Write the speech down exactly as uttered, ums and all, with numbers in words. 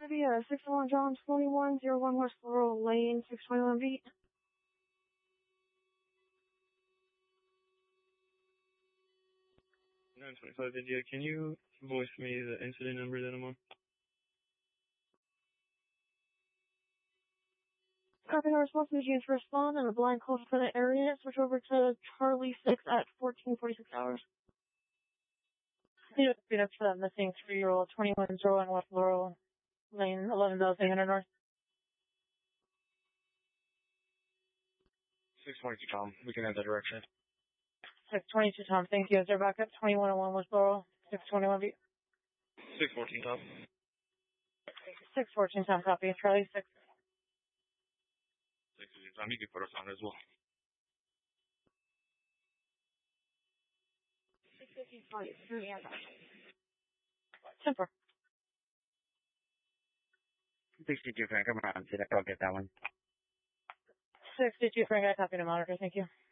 City, uh, six one John twenty-one oh one West Laurel Lane, six twenty-one V. nine twenty-five India, can you voice me the incident number that I'm on? Copy our response to respond and a blind call for the area. Switch over to Charlie six at fourteen forty-six hours. Need to speed up for that missing three-year-old, twenty-one oh one West Laurel Lane, eleven thousand eight hundred North. six twenty-two Tom, we can have that direction. six twenty-two Tom, thank you. Is there backup? twenty-one oh one West Laurel, six twenty-one V. six fourteen Tom. six fourteen Tom, copy. Charlie six. six fourteen Tom, you can put us on as well. six fifty-five, Temper. sixty-two Frank, I'm around. I'll get that one. sixty-two Frank, I copy to monitor, thank you.